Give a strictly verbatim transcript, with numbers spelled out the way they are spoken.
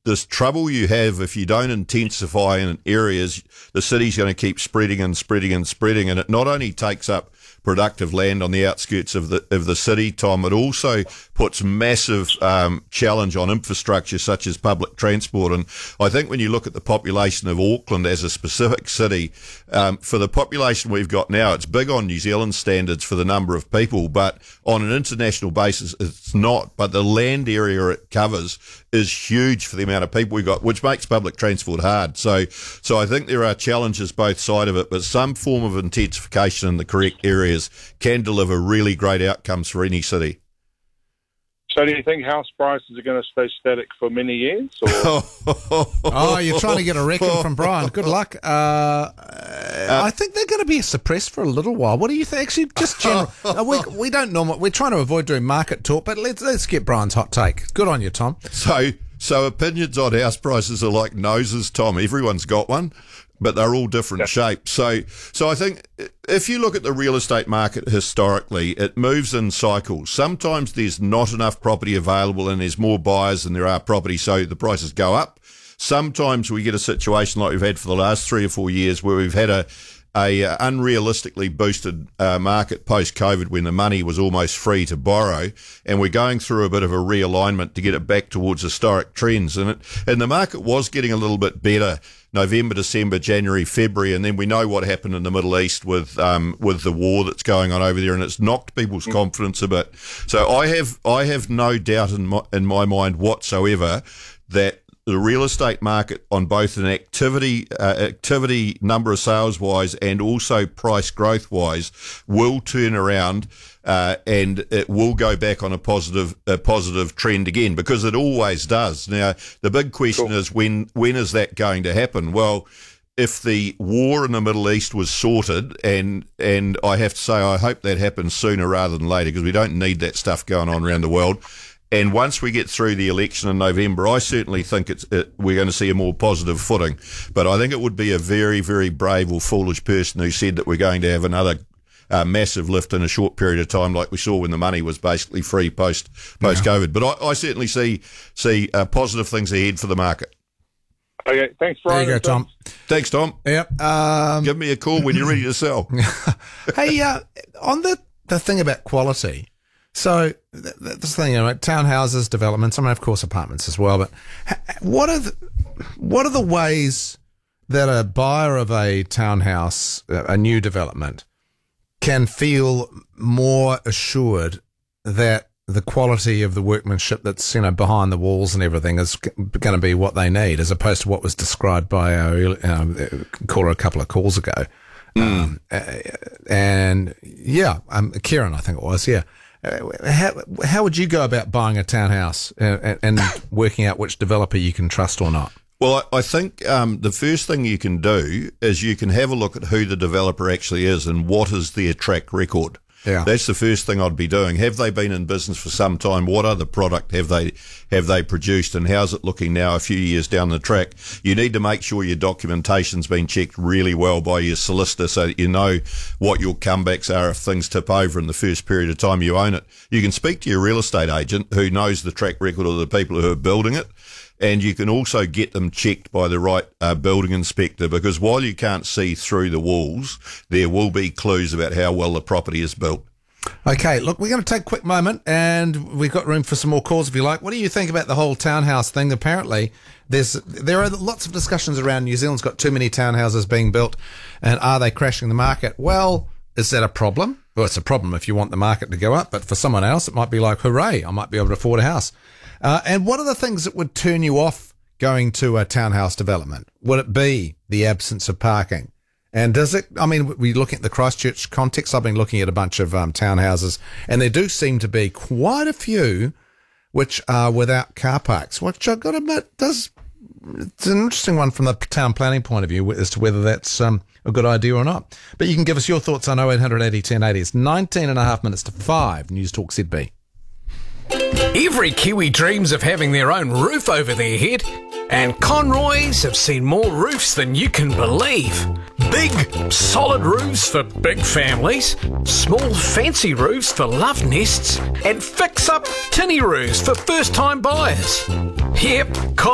this trouble you have if you don't intensify in areas, the city's going to keep spreading and spreading and spreading, and it not only takes up productive land on the outskirts of the of the city, Tom, it also puts massive um, challenge on infrastructure such as public transport. And I think when you look at the population of Auckland as a specific city, um, for the population we've got now, it's big on New Zealand standards for the number of people, but on an international basis, it's not. But the land area it covers is huge for the amount of people we've got, which makes public transport hard. So, so I think there are challenges both sides of it, but some form of intensification in the correct areas can deliver really great outcomes for any city. So do you think house prices are going to stay static for many years? Or? Oh, you're trying to get a reckon from Brian. Good luck. Uh, uh, I think they're going to be suppressed for a little while. What do you think? Actually, just general. uh, we, we don't normally, we're trying to avoid doing market talk, but let's let's get Brian's hot take. Good on you, Tom. So, so opinions on house prices are like noses, Tom. Everyone's got one, but they're all different yeah. shapes. So, so I think if you look at the real estate market historically, it moves in cycles. Sometimes there's not enough property available and there's more buyers than there are property, so the prices go up. Sometimes we get a situation like we've had for the last three or four years where we've had a a uh, unrealistically boosted uh, market post-COVID when the money was almost free to borrow, and we're going through a bit of a realignment to get it back towards historic trends. And it, and the market was getting a little bit better November, December, January, February, and then we know what happened in the Middle East with um, with the war that's going on over there, and it's knocked people's confidence a bit. So I have I have no doubt in my, in my mind whatsoever that the real estate market on both an activity uh, activity number of sales wise and also price growth wise will turn around uh, and it will go back on a positive a positive trend again, because it always does. Now the big question cool. is when when is that going to happen? Well, if the war in the Middle East was sorted, and and I have to say I hope that happens sooner rather than later, because we don't need that stuff going on around the world. And once we get through the election in November, I certainly think it's it, we're going to see a more positive footing. But I think it would be a very, very brave or foolish person who said that we're going to have another uh, massive lift in a short period of time, like we saw when the money was basically free post post COVID. Yeah. But I, I certainly see see uh, positive things ahead for the market. Okay, thanks, Brian. There you go, Tom. Thanks, Tom. Yep. Um, Give me a call when you're ready to sell. Hey, uh, on the the thing about quality. So this thing, you know, townhouses, developments, I mean, of course, apartments as well. But what are the, what are the ways that a buyer of a townhouse, a new development, can feel more assured that the quality of the workmanship that's, you know, behind the walls and everything is going to be what they need, as opposed to what was described by our um, caller a couple of calls ago. Mm. Um, and yeah, um, Kieran, I think it was, yeah. How how would you go about buying a townhouse and, and working out which developer you can trust or not? Well, I think um, the first thing you can do is you can have a look at who the developer actually is and what is their track record. Yeah. That's the first thing I'd be doing. Have they been in business for some time? What other product have they have they produced, and how's it looking now a few years down the track? You need to make sure your documentation's been checked really well by your solicitor so that you know what your comebacks are if things tip over in the first period of time you own it. You can speak to your real estate agent who knows the track record of the people who are building it. And you can also get them checked by the right uh, building inspector, because while you can't see through the walls, there will be clues about how well the property is built. Okay, look, we're going to take a quick moment, and we've got room for some more calls if you like. What do you think about the whole townhouse thing? Apparently, there's there are lots of discussions around New Zealand's got too many townhouses being built, and are they crashing the market? Well, is that a problem? Well, it's a problem if you want the market to go up, but for someone else, it might be like, hooray, I might be able to afford a house. Uh, and what are the things that would turn you off going to a townhouse development? Would it be the absence of parking? And does it, I mean, we look at the Christchurch context. I've been looking at a bunch of um, townhouses, and there do seem to be quite a few which are without car parks, which I've got to admit, does, it's an interesting one from the town planning point of view as to whether that's um, a good idea or not. But you can give us your thoughts on oh eight hundred eighty ten eighty. It's nineteen and a half minutes to five. News Talk Z B. Every Kiwi dreams of having their own roof over their head, and Conroy's have seen more roofs than you can believe. Big, solid roofs for big families, small, fancy roofs for love nests, and fix-up tinny roofs for first-time buyers. Yep, Con-